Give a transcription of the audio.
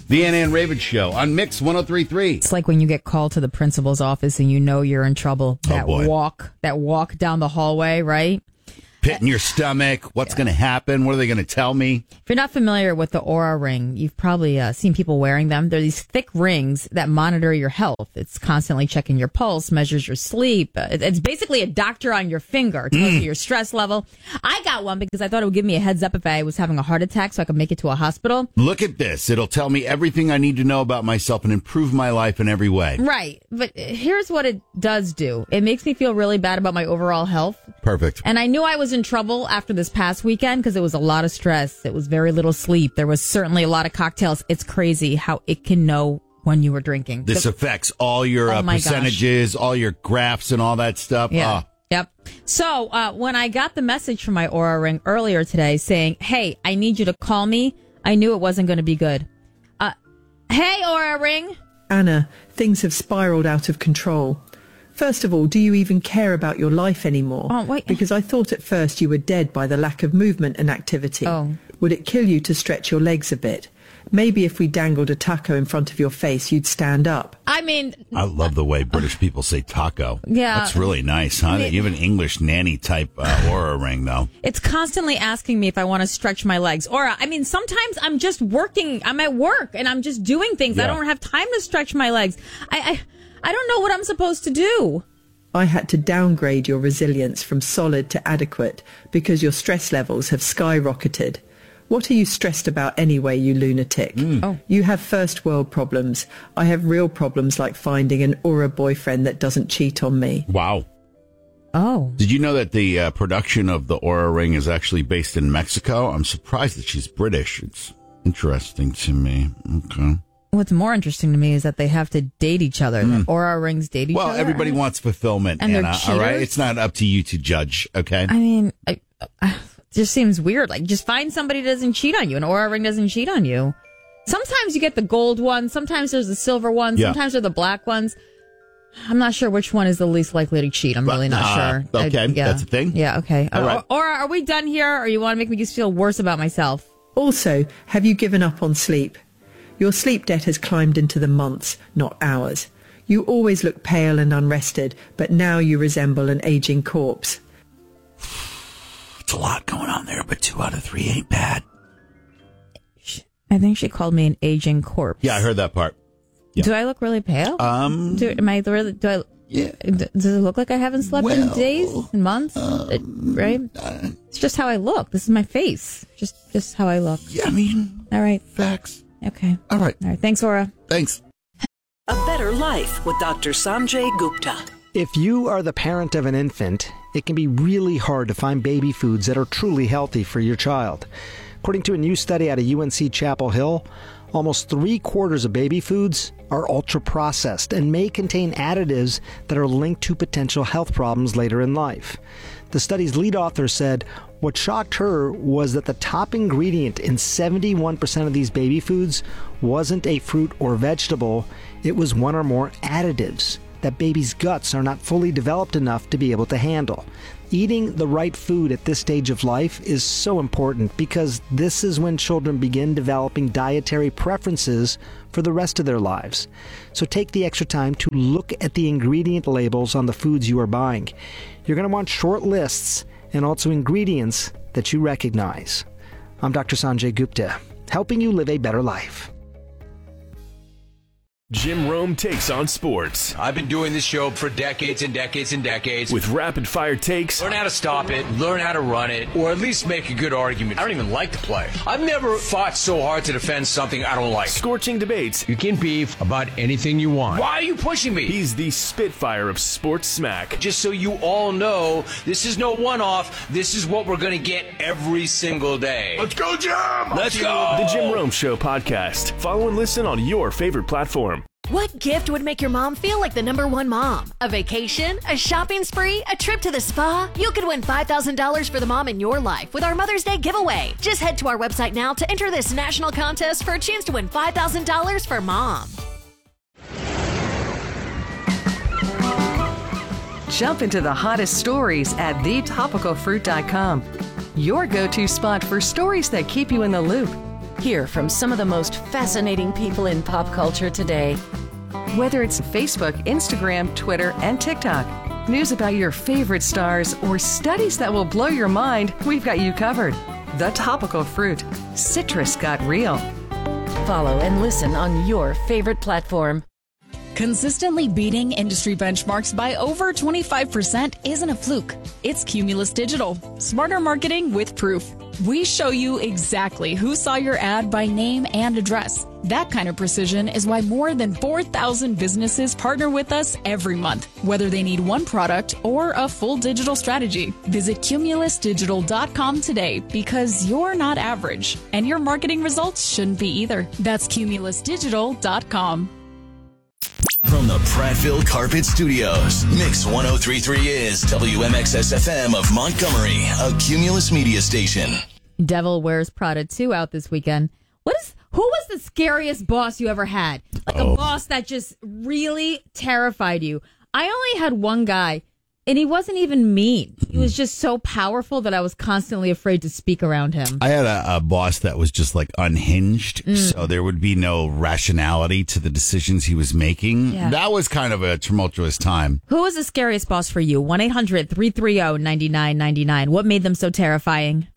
The Ann and Raven Show on Mix 103.3. It's like when you get called to the principal's office and you know you're in trouble. That boy. walk down the hallway, right? Pit in your stomach. What's going to happen? What are they going to tell me? If you're not familiar with the Oura Ring, you've probably seen people wearing them. They're these thick rings that monitor your health. It's constantly checking your pulse, measures your sleep. It's basically a doctor on your finger. It tells you your stress level. I got one because I thought it would give me a heads up if I was having a heart attack so I could make it to a hospital. Look at this. It'll tell me everything I need to know about myself and improve my life in every way. Right. But here's what it does do. It makes me feel really bad about my overall health. Perfect. And I knew I was in trouble after this past weekend because it was a lot of stress. It was very little sleep. There was certainly a lot of cocktails. It's crazy how it can know when you were drinking. This affects all your percentages, all your graphs and all that stuff. Yeah. Yep. So when I got the message from my Oura Ring earlier today saying, hey, I need you to call me, I knew it wasn't going to be good. Hey, Oura Ring. Anna, things have spiraled out of control. First of all, do you even care about your life anymore? Oh, wait. Because I thought at first you were dead by the lack of movement and activity. Oh. Would it kill you to stretch your legs a bit? Maybe if we dangled a taco in front of your face, you'd stand up. I mean... I love the way British people say taco. Yeah. That's really nice, huh? You have an English nanny type Oura Ring, though. It's constantly asking me if I want to stretch my legs. Or, I mean, sometimes I'm just working. I'm at work and I'm just doing things. Yeah. I don't have time to stretch my legs. I don't know what I'm supposed to do. I had to downgrade your resilience from solid to adequate because your stress levels have skyrocketed. What are you stressed about anyway, you lunatic? Oh. You have first world problems. I have real problems like finding an Oura boyfriend that doesn't cheat on me. Wow. Oh. Did you know that the production of the Oura Ring is actually based in Mexico? I'm surprised that she's British. It's interesting to me. Okay. What's more interesting to me is that they have to date each other. The Oura Rings date each other. Well, everybody wants fulfillment, And they're Anna, all right? cheaters? It's not up to you to judge, okay? I mean, it just seems weird. Like, just find somebody that doesn't cheat on you. An Oura Ring doesn't cheat on you. Sometimes you get the gold one. Sometimes there's the silver one. Yeah. Sometimes they're the black ones. I'm not sure which one is the least likely to cheat. I'm really not sure. Okay, that's a thing. Yeah, okay. All right. Or are we done here, or you want to make me just feel worse about myself? Also, have you given up on sleep? Your sleep debt has climbed into the months, not hours. You always look pale and unrested, but now you resemble an aging corpse. It's a lot going on there, but 2 out of 3 ain't bad. I think she called me an aging corpse. Yeah, I heard that part. Yeah. Do I look really pale? Does it look like I haven't slept in days and months? Right? It's just how I look. This is my face. Just how I look. Yeah, I mean, all right. Facts. Okay. All right. Thanks, Aura. Thanks. A Better Life with Dr. Sanjay Gupta. If you are the parent of an infant, it can be really hard to find baby foods that are truly healthy for your child. According to a new study out of UNC Chapel Hill, almost 3/4 of baby foods are ultra-processed and may contain additives that are linked to potential health problems later in life. The study's lead author said what shocked her was that the top ingredient in 71% of these baby foods wasn't a fruit or vegetable, it was one or more additives that babies' guts are not fully developed enough to be able to handle. Eating the right food at this stage of life is so important because this is when children begin developing dietary preferences for the rest of their lives. So take the extra time to look at the ingredient labels on the foods you are buying. You're going to want short lists and also ingredients that you recognize. I'm Dr. Sanjay Gupta, helping you live a better life. Jim Rome takes on sports. I've been doing this show for decades and decades and decades. With rapid-fire takes. Learn how to stop it, learn how to run it, or at least make a good argument. I don't even like the play. I've never fought so hard to defend something I don't like. Scorching debates. You can beef about anything you want. Why are you pushing me? He's the Spitfire of sports smack. Just so you all know, this is no one-off. This is what we're going to get every single day. Let's go, Jim! Let's go! The Jim Rome Show podcast. Follow and listen on your favorite platform. What gift would make your mom feel like the #1 mom? A vacation? A shopping spree? A trip to the spa? You could win $5,000 for the mom in your life with our Mother's Day giveaway. Just head to our website now to enter this national contest for a chance to win $5,000 for mom. Jump into the hottest stories at thetopicalfruit.com. Your go-to spot for stories that keep you in the loop. Hear from some of the most fascinating people in pop culture today. Whether it's Facebook, Instagram, Twitter, and TikTok, news about your favorite stars, or studies that will blow your mind, we've got you covered. The Topical Fruit. Citrus got real. Follow and listen on your favorite platform. Consistently beating industry benchmarks by over 25% isn't a fluke. It's Cumulus Digital. Smarter marketing with proof. We show you exactly who saw your ad by name and address. That kind of precision is why more than 4,000 businesses partner with us every month, whether they need one product or a full digital strategy. Visit cumulusdigital.com today because you're not average, and your marketing results shouldn't be either. That's cumulusdigital.com. From the Prattville Carpet Studios, Mix 103.3 is WMXS-FM of Montgomery, a Cumulus media station. Devil Wears Prada 2 out this weekend. Who was the scariest boss you ever had? Like a boss that just really terrified you. I only had one guy, and he wasn't even mean. He was just so powerful that I was constantly afraid to speak around him. I had a boss that was just like unhinged, so there would be no rationality to the decisions he was making. Yeah. That was kind of a tumultuous time. Who was the scariest boss for you? 1-800-330-9999. What made them so terrifying?